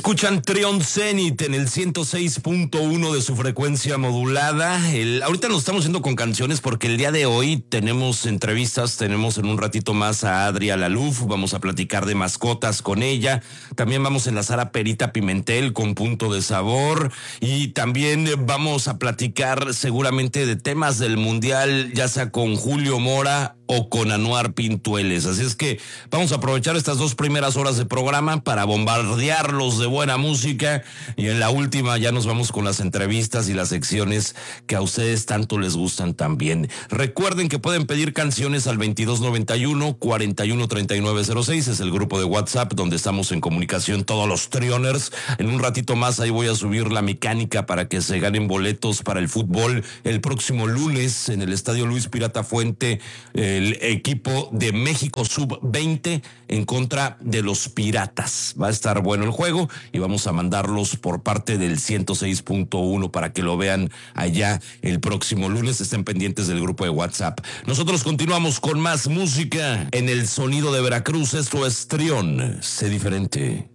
Escuchan Trion Zenit en el 106.1 de su frecuencia modulada. Ahorita nos estamos yendo con canciones porque el día de hoy tenemos entrevistas, tenemos en un ratito más a Adri Laluf, vamos a platicar de mascotas con ella, también vamos a enlazar a Perita Pimentel con Punto de Sabor y también vamos a platicar seguramente de temas del Mundial, ya sea con Julio Mora o con Anuar Pintueles. Así es que vamos a aprovechar estas dos primeras horas de programa para bombardearlos de buena música y en la última ya nos vamos con las entrevistas y las secciones que a ustedes tanto les gustan también. Recuerden que pueden pedir canciones al 2291-413906, es el grupo de WhatsApp donde estamos en comunicación todos los Trioners. En un ratito más ahí voy a subir la mecánica para que se ganen boletos para el fútbol el próximo lunes en el Estadio Luis Pirata Fuente, el equipo de México Sub-20 en contra de los Piratas. Va a estar bueno el juego y vamos a mandarlos por parte del 106.1 para que lo vean allá el próximo lunes. Estén pendientes del grupo de WhatsApp. Nosotros continuamos con más música en el sonido de Veracruz. Esto es Trion, sé diferente.